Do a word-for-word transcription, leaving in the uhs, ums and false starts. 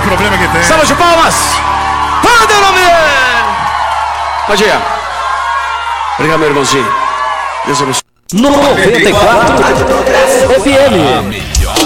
problema que tem. Salva de palmas! Para o nome dele! Pode ir. Obrigado, meu irmãozinho. Deus abençoe. noventa e quatro F M.